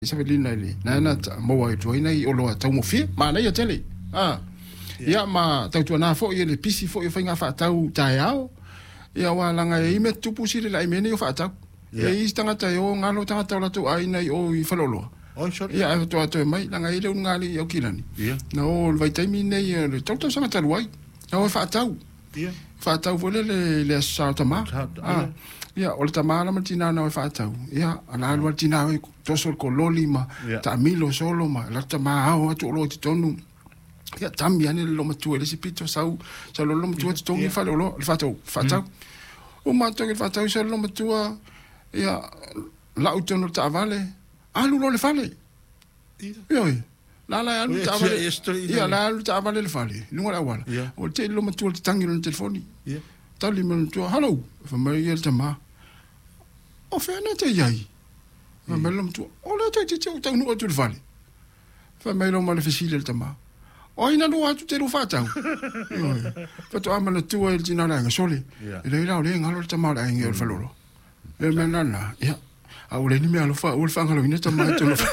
sa velina le na mo ai joina I o lo tau mo fi ma nei tele ia ma tau tu na fo le pisi fo fa nga fa tau tai ao ia wa langa I me tupu si le lai me nei fa tau e istanga tai o ngalo tanga tau la tu ai nei o I falolo ia e to mai langa I le ngali o kilani na o vai tai mi nei le tau tau sanga tau ai na o fa tau fa tau vole le sa tama ia o le tamana matina na o fa tau ia ana lo tina to sol ko loli ma ta milo solo ma la tama au to lo tonu ia tambi ane lo matu le sipito sau sa lo matu tonu fa lo fa tau o ma to fa tau sa lo matu ia la utono ta vale alu lo le fale ia la alu ta vale ia la alu ta vale le fale lunga la wala o te lo matu tangi no telefoni tali man tu hello fa mai el tama o fa na te yai ma melom tu o la te tau no tu vale fa mai lo mal facile el tama o ina no atu te lo fa tau fa to amana tu el tina la sole ele la le ngalo tama la ngel fa lolo e menana ya a o le ni me alo fa o fa ngalo ina tama tu lo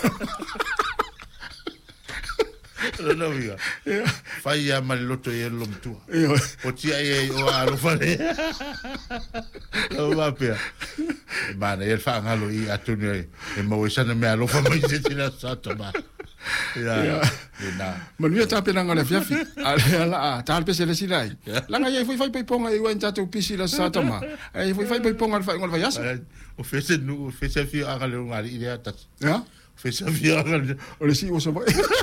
no viga fai ya maloto e lo mtu o ti ai o alo fale o va pe bana el fa ngalo I atunu e mo sana me alo fa mai se tina sato ba ya man via ta pena ngala fiafi ala ta pe se le silai la nga foi fai ponga I wan tatu pisi la sato ma ai foi fai ponga fa ngol vayas o fese nu fese fi aga le ngari idea ta ya fese fi aga o le si o so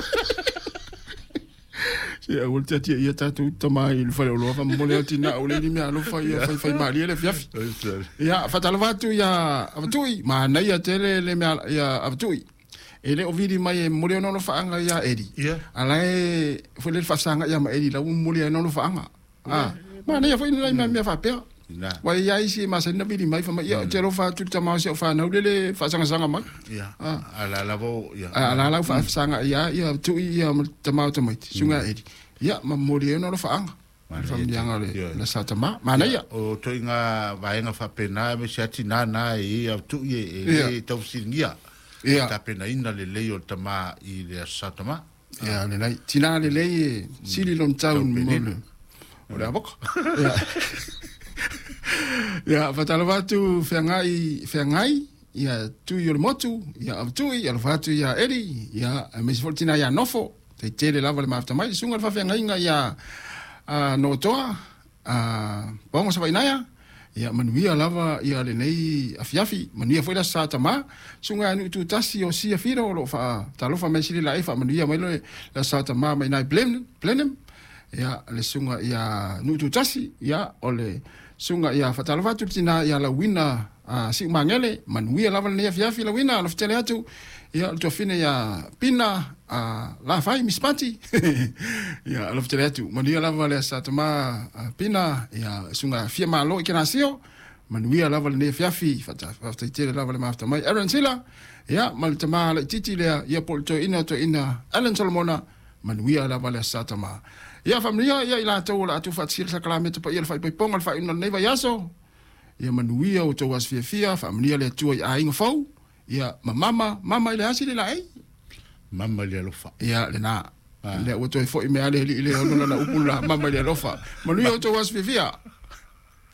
se o te tia ia tatu tama I fa lo fa mo le tina o le ni me alo fa ia fa mali le fiafi ya fa tala vatu ya avtui ma na ia tele le me ya avtui ele o vidi mai mo le no fa anga ya edi ala e fo le fa sanga ya ma edi la mo le no fa anga ma na ia fa ni me fa pe wa ia isi ma se na vidi mai fa ma ia te lo fa tu tama se fa na le fa sanga mai ala la vo ala fa sanga ya tu ia tama mai sunga edi ya ma mo le no fa anga fa mi anga le sa tama ma na ia o to inga va inga fa pena me se atina na I tu e tau singia ta pena ina le leo tama I le sa tama ya le nei tina le le sili lom tau mo o le abok ya fatalo vatu fengai ya tu yo motu ya tu ya vatu ya eri ya mes fortina ya nofo te tele lava le mafta mai sunga fa fengai nga ya no toa vamos a vainaya ya manuia lava ya le nei afiafi manuia foi la satama sunga nu tu tasi o sia firo lo fa talo fa mesili la fa manuia mai la satama mai nai plenem ya le sunga ya nu tu tasi ya ole sunga ya fatalo vatu tina ya la wina si mangele manuia lava le nei afiafi la wina lo ftele atu ya to fine ya pina la fai mispati ya lo ftele atu manuia lava le satama pina ya sunga fia malo ikinasio manuia lava le nei afiafi fata tele lava le mafta mai Aaron Sila ya mal tama le titi le ya polto ina Alan Solomona manuia lava le satama ya familia ya ila to la tu fatsir sa kalameto pa il fai pongal fai no nei vayaso ya manuia o to was fia familia le tu ai ingo fau ya mama ile asile la ai mama le lofa ya le na le o to fo me ale le no la upula mama le lofa manuia o to was fia